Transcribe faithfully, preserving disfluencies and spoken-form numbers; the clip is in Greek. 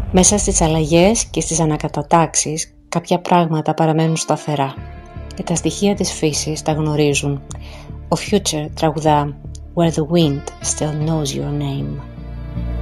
Μέσα στις αλλαγές και στις ανακατατάξεις κάποια πράγματα παραμένουν σταθερά και τα στοιχεία της φύσης τα γνωρίζουν. Ο Future τραγουδά Where the wind still knows your name.